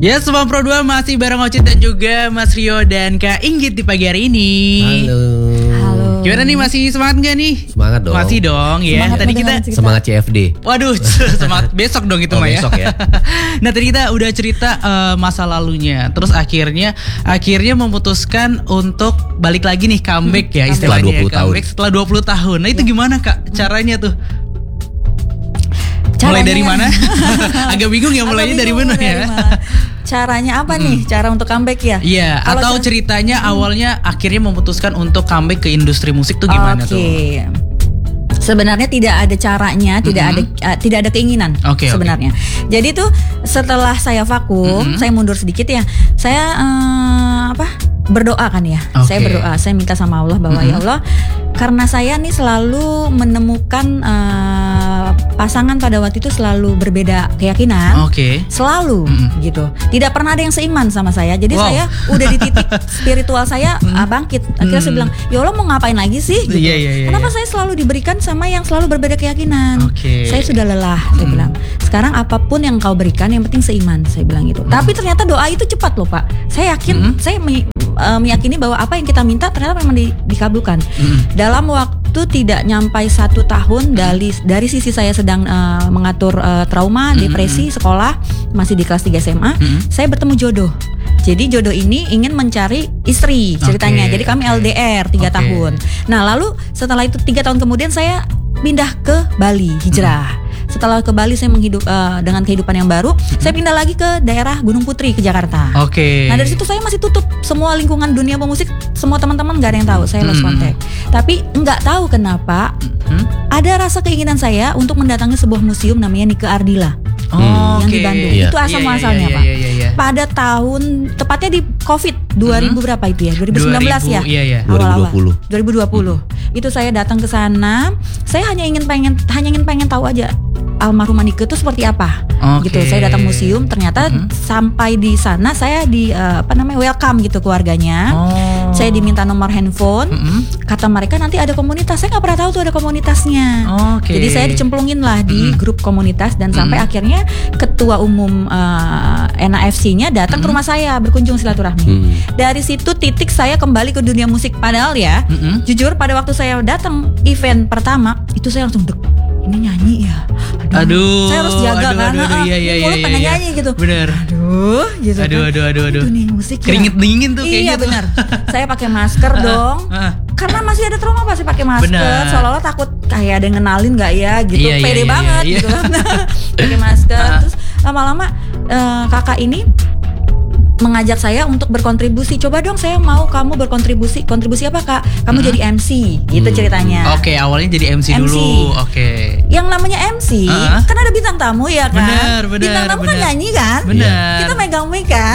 Ya, Semang Pro 2 masih bareng Ocit dan juga Mas Rio dan Kak Inggit di pagi hari ini. Halo. Gimana nih, masih semangat gak nih? Semangat dong. Masih dong ya. Semangat tadi kita semangat CFD. Waduh, semangat besok dong itu mah ya. Besok ya. Nah, tadi kita udah cerita masa lalunya. Terus akhirnya memutuskan untuk balik lagi nih, comeback ya istilahnya. Setelah 20 tahun. Setelah 20 tahun. Nah, itu gimana Kak caranya tuh? Mulai dari mana? Agak bingung ya mulainya dari mana ya. Caranya apa nih? Cara untuk comeback ya? Iya, atau ceritanya awalnya akhirnya memutuskan untuk comeback ke industri musik tuh gimana tuh? Sebenarnya tidak ada caranya, tidak ada keinginan sebenarnya. Jadi tuh setelah saya vakum, saya mundur sedikit ya. Saya berdoa kan ya. Saya berdoa, saya minta sama Allah bahwa ya Allah, karena saya nih selalu menemukan pasangan pada waktu itu selalu berbeda keyakinan. Selalu gitu. Tidak pernah ada yang seiman sama saya. Jadi saya udah di titik spiritual saya bangkit. Akhirnya saya bilang, "Ya Allah, mau ngapain lagi sih?" gitu. Kenapa saya selalu diberikan sama yang selalu berbeda keyakinan? Saya sudah lelah, saya bilang. Sekarang apapun yang kau berikan, yang penting seiman, saya bilang gitu. Tapi ternyata doa itu cepat loh, Pak. Saya yakin, saya meyakini bahwa apa yang kita minta ternyata memang dikabulkan. Dalam waktu tidak nyampai 1 tahun dari sisi saya sedang mengatur trauma, depresi, sekolah, masih di kelas 3 SMA, saya bertemu jodoh. Jadi jodoh ini ingin mencari istri ceritanya. Jadi kami LDR 3 tahun. Nah, lalu setelah itu 3 tahun kemudian saya pindah ke Bali, hijrah. Setelah ke Bali saya dengan kehidupan yang baru, saya pindah lagi ke daerah Gunung Putri ke Jakarta. Nah, dari situ saya masih tutup semua lingkungan dunia pemusik, semua teman-teman nggak ada yang tahu, saya lost contact. Tapi nggak tahu kenapa ada rasa keinginan saya untuk mendatangi sebuah museum namanya Nike Ardila. Yang di Bandung. Itu asal muasalnya, Pak. Pada tahun tepatnya di Covid 2000 berapa itu ya? 2019 ya? Awal-awal 2020. Itu saya datang ke sana, saya hanya ingin pengen tahu aja almarhum Nike itu seperti apa. Gitu. Saya datang museum, ternyata sampai di sana saya welcome gitu keluarganya. Saya diminta nomor handphone. Kata mereka nanti ada komunitas. Saya nggak pernah tahu tuh ada komunitasnya. Jadi saya dicemplungin lah di grup komunitas dan sampai akhirnya ketua umum NAFC-nya datang ke rumah saya berkunjung silaturahmi. Dari situ titik saya kembali ke dunia musik. Padahal ya, jujur pada waktu saya datang event pertama itu saya langsung ini nyanyi ya. Aduh. Saya harus jaga karena mulut pengen nyanyi gitu. Bener. Aduh. Dunia musik keringet dingin tuh kayaknya. Iya benar. Saya pakai masker dong. Karena masih ada trauma pasti pakai masker. Seolah-olah takut kayak ada yang ngenalin nggak ya gitu. Pede banget gitu. Pakai masker. Terus lama-lama kakak ini mengajak saya untuk berkontribusi. Coba dong, saya mau kamu berkontribusi. Kontribusi apa, Kak? Kamu jadi MC, gitu ceritanya. Awalnya jadi MC dulu. Yang namanya MC kan ada bintang tamu ya kan? Bener, bintang tamu kan nyanyi kan? Kita megang mic kan?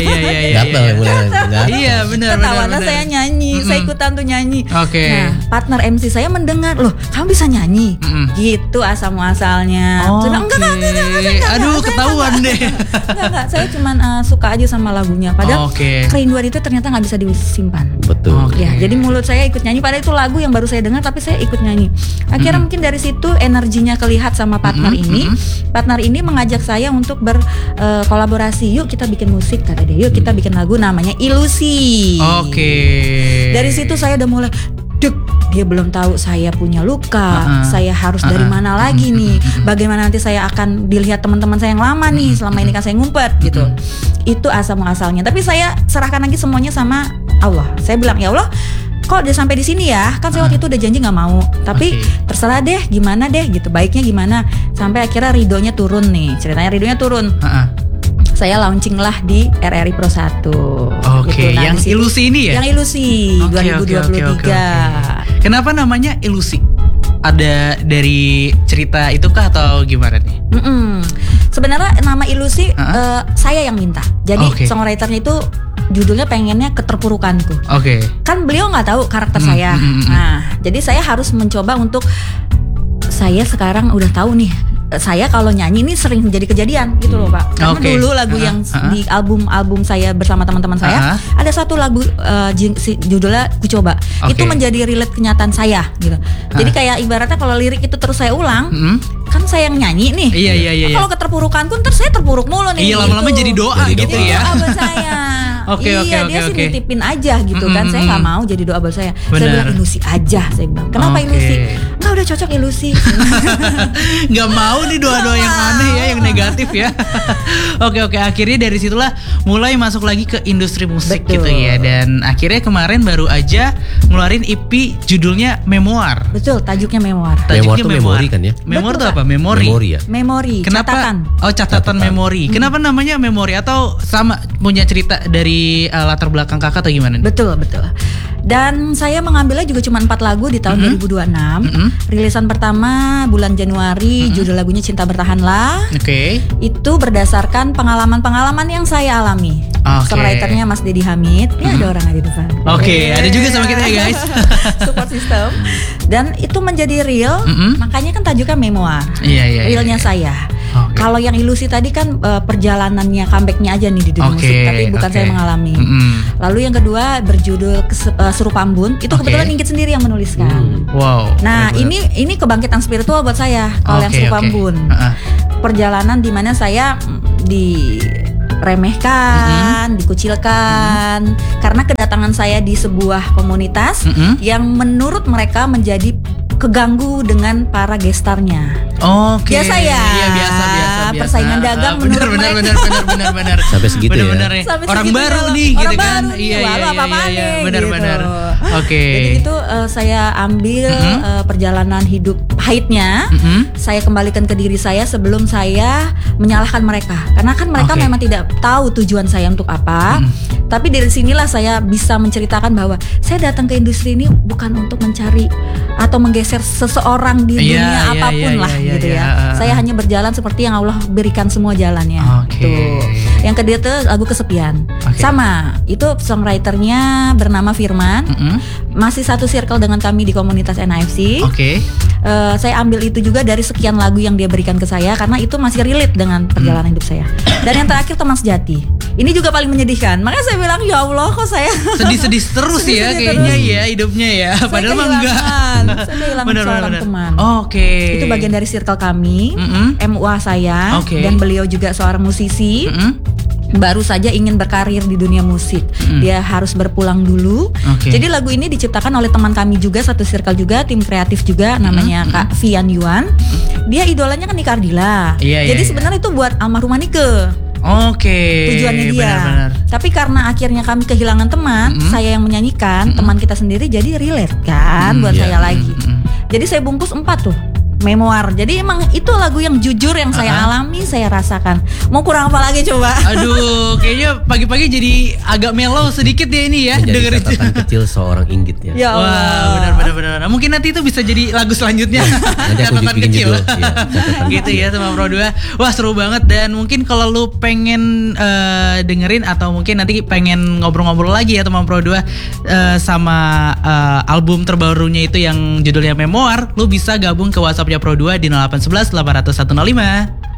Iya, bener. Ketahuan saya nyanyi, saya ikutan tuh nyanyi. Nah, partner MC saya mendengar, loh, kamu bisa nyanyi? Gitu asal muasalnya. Enggak. Aduh, ketahuan deh. Enggak, saya cuman suka aja sama lagunya. Padahal kerinduan itu ternyata nggak bisa disimpan. Betul. Ya, jadi mulut saya ikut nyanyi. Padahal itu lagu yang baru saya dengar, tapi saya ikut nyanyi. Akhirnya mungkin dari situ energinya kelihat sama partner ini. Partner ini mengajak saya untuk berkolaborasi. Yuk kita bikin musik, kata dia. Yuk kita bikin lagu namanya Ilusi. Dari situ saya udah mulai dia belum tahu saya punya luka, saya harus dari mana lagi nih, bagaimana nanti saya akan dilihat teman-teman saya yang lama nih, selama ini kan saya ngumpet gitu. Itu asal muasalnya. Tapi saya serahkan lagi semuanya sama Allah. Saya bilang, ya Allah, kok udah sampai di sini ya, kan saya waktu itu udah janji nggak mau, tapi terserah deh, gimana deh gitu, baiknya gimana. Sampai akhirnya ridhonya turun nih, ceritanya ridhonya turun. Saya launching lah di RRI Pro 1. Gitu. Yang Ilusi ini ya? Yang Ilusi 2023. Kenapa namanya Ilusi? Ada dari cerita itu kah atau gimana nih? Sebenarnya nama Ilusi saya yang minta. Jadi songwriternya itu judulnya pengennya Keterpurukanku. Kan beliau nggak tahu karakter saya. Nah, jadi saya harus mencoba untuk saya sekarang udah tahu nih. Saya kalau nyanyi ini sering jadi kejadian gitu loh, Pak. Karena dulu lagu yang di album saya bersama teman-teman saya ada satu lagu judulnya Ku Coba. Itu menjadi relate kenyataan saya gitu. Jadi kayak ibaratnya kalau lirik itu terus saya ulang, kan saya yang nyanyi nih. Iya. Kalau keterpurukanku ntar saya terpuruk mulu nih. Iya, lama-lama jadi doa gitu ya. Doa buat saya. Dia sih nitipin aja gitu kan. Saya nggak mau jadi doa buat saya. Saya bilang ilusi aja. Saya bilang, kenapa ilusi? Enggak, udah cocok ilusi. Nggak mau nih doa-doa yang aneh ya, yang negatif ya. Oke, akhirnya dari situlah mulai masuk lagi ke industri musik. Betul. Gitu ya. Dan akhirnya kemarin baru aja ngeluarin EP judulnya Memoir. Betul, tajuknya Memoir. Memoir tuh memori kan ya? Memoir tuh apa? Memori ya? Memori, kenapa? Catatan memori. Kenapa namanya memori? Atau sama punya cerita dari latar belakang kakak atau gimana? Betul. Dan saya mengambilnya juga cuma 4 lagu di tahun 2026. Rilisan pertama bulan Januari, judul lagunya Cinta Bertahanlah. Itu berdasarkan pengalaman-pengalaman yang saya alami. Songwriternya Mas Dedi Hamid. Ini ada orang di depan. Ada juga sama kita ya guys. Support system. Dan itu menjadi real. Makanya kan tajuknya Memoir. Realnya saya. Kalau yang ilusi tadi kan perjalanannya, comebacknya aja nih di dunia musik, tapi bukan saya mengalami. Lalu yang kedua berjudul Serupa Embun, itu kebetulan Inggit sendiri yang menuliskan. Wow. Nah ini kebangkitan spiritual buat saya. Kalau yang Serupa Embun, perjalanan di mana saya diremehkan, dikucilkan, karena kedatangan saya di sebuah komunitas yang menurut mereka menjadi keganggu dengan para gestarnya. Biasa ya. Iya, biasa. Persaingan dagang menurut benar. Sampai segitu ya. Orang baru nih gitu kan. Iya. Benar. Jadi itu saya ambil perjalanan hidup pahitnya. Saya kembalikan ke diri saya sebelum saya menyalahkan mereka. Karena kan mereka memang tidak tahu tujuan saya untuk apa. Tapi dari sinilah saya bisa menceritakan bahwa saya datang ke industri ini bukan untuk mencari atau menggeser seseorang di dunia apapun lah gitu ya. Saya hanya berjalan seperti yang Allah berikan semua jalannya. Tuh. Yang kedua itu lagu Kesepian. Sama, itu songwriternya bernama Firman. Masih satu circle dengan kami di komunitas NAFC. Saya ambil itu juga dari sekian lagu yang dia berikan ke saya karena itu masih relate dengan perjalanan hidup saya. Dan yang terakhir Teman Sejati. Ini juga paling menyedihkan. Makanya saya bilang ya Allah kok saya sedih terus ya kayaknya ya hidupnya ya. Padahal mah enggak. Saya kehilangan seorang teman. Itu bagian dari circle kami. MUA saya dan beliau juga seorang musisi. Baru saja ingin berkarir di dunia musik. Dia harus berpulang dulu. Jadi lagu ini diciptakan oleh teman kami juga, satu circle juga, tim kreatif juga, namanya Kak Vian Yuan. Dia idolanya kan Nika Ardila. Jadi sebenarnya itu buat almarhumah Nike. Tujuannya dia. Benar. Tapi karena akhirnya kami kehilangan teman, saya yang menyanyikan, teman kita sendiri jadi relate kan buat saya lagi. Jadi saya bungkus 4 tuh. Memoir. Jadi emang itu lagu yang jujur yang saya alami, saya rasakan. Mau kurang apa lagi coba? Aduh, kayaknya pagi-pagi jadi agak mellow sedikit ya ini ya. Dengerin catatan kecil seorang Inggit ya. Ya Allah. Wah, benar. Mungkin nanti itu bisa jadi lagu selanjutnya. Nanti aku bikin judul. Gitu ya sama Pro 2. Wah, seru banget. Dan mungkin kalau lu pengen dengerin atau mungkin nanti pengen ngobrol-ngobrol lagi ya sama Pro 2 sama album terbarunya itu yang judulnya Memoir, lu bisa gabung ke WhatsApp Pro 2 di 0811 800 105.